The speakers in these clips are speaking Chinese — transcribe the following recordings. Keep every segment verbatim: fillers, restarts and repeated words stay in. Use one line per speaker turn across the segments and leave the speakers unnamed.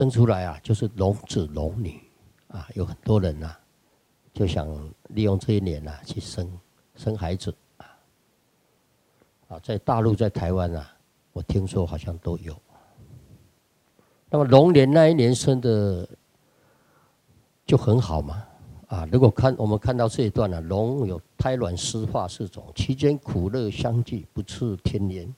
生出来啊，就是龙子龙女啊，有很多人啊，就想利用这一年啊去生生孩子啊。啊，在大陆在台湾啊，我听说好像都有。那么龙年那一年生的就很好嘛。啊，如果看我们看到这一段啊，龙有胎卵湿化四种，其间苦乐相济，不啻天年。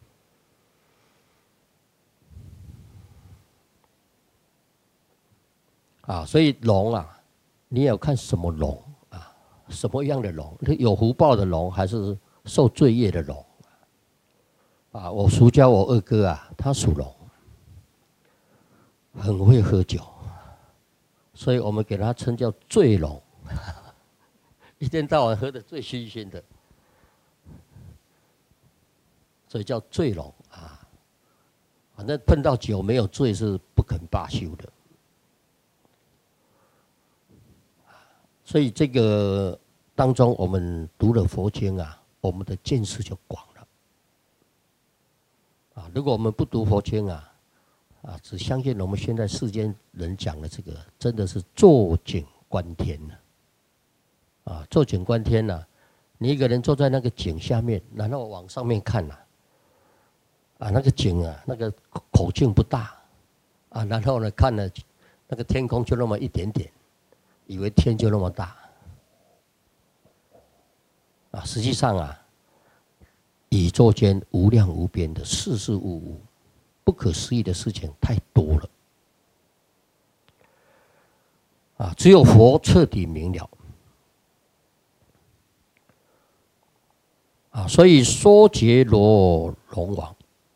啊，所以龙啊，你也要看什么龙啊，什么样的龙，有福报的龙还是受罪业的龙？啊，我叔家我二哥啊，他属龙，很会喝酒，所以我们给他称叫醉龙，一天到晚喝得醉醺醺的，所以叫醉龙啊。反正碰到酒没有醉是不肯罢休的。所以这个当中，我们读了佛经啊，我们的见识就广了。啊，如果我们不读佛经啊，啊，只相信我们现在世间人讲的这个，真的是坐井观天呢。啊，坐井观天呢、啊，你一个人坐在那个井下面，然后往上面看呐、啊，啊，那个井啊，那个口径不大，啊，然后呢，看了那个天空就那么一点点。以为天就那么大，啊，实际上啊，宇宙间无量无边的事事物物，不可思议的事情太多了，啊，只有佛彻底明了，啊，所以娑竭罗龙王，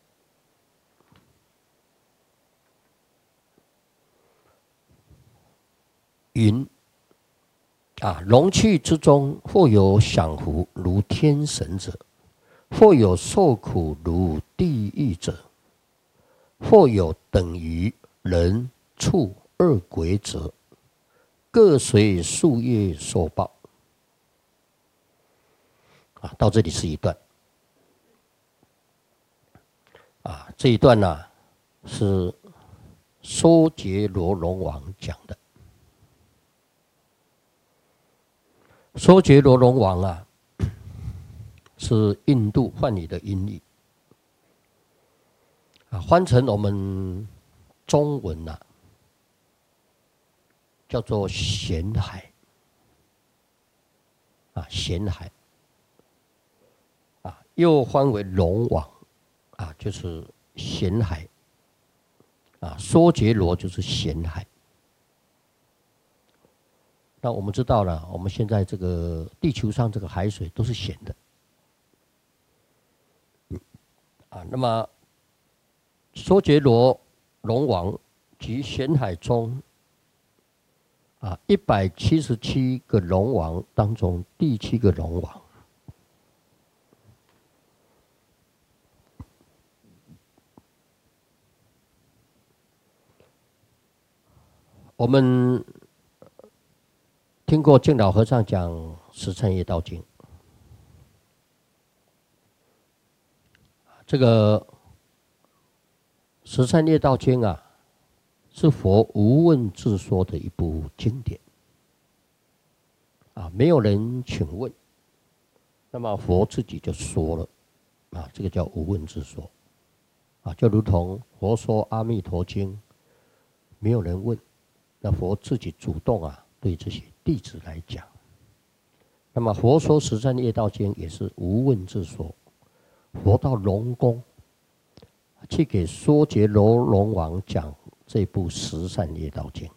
云。啊，龙趣之中，或有享福如天神者，或有受苦如地狱者，或有等于人畜二鬼者，各随夙业所报。啊，到这里是一段。啊，这一段呢、啊、是娑竭罗龙王讲的。娑竭罗龙王啊，是印度梵语的音译，啊，翻成我们中文啊，叫做咸海，啊，咸海，啊，又翻为龙王，啊，就是咸海，啊，娑竭罗就是咸海。那我们知道了，我们现在这个地球上这个海水都是咸的，啊，那么娑竭罗龙王及咸海中，啊，一百七十七个龙王当中，第七个龙王，我们听过净老和尚讲《十善业道经》，这个《十善业道经》啊，是佛无问自说的一部经典。啊，没有人请问，那么佛自己就说了，啊，这个叫无问自说。啊，就如同佛说《阿弥陀经》，没有人问，那佛自己主动啊，对这些弟子来讲。那么佛说《十善业道经》也是无问自说，佛到龙宫去给娑竭罗龙王讲这部《十善业道经》。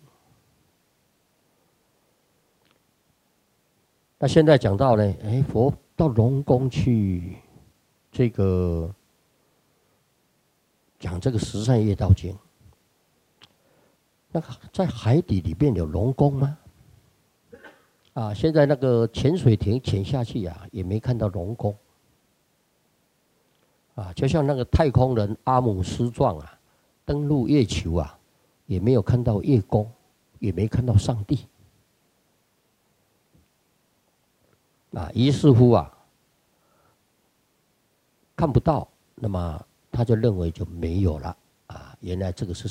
那现在讲到呢，哎，佛到龙宫去，这个讲这个《十善业道经》，那在海底里面有龙宫吗？啊，现在那个潜水艇潜下去啊，也没看到龙宫。啊，就像那个太空人阿姆斯壮啊，登陆月球啊，也没有看到月宫，也没看到上帝。啊，于是乎啊，看不到，那么他就认为就没有了。啊，原来这个是